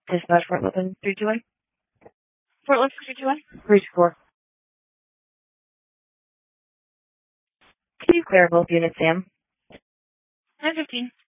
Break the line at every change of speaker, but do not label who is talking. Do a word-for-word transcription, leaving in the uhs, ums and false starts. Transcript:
Dispatch Fort Lipton three two one.
Fort Lipton three two one.
three two four. Can you clear both units, Sam?
nine fifteen.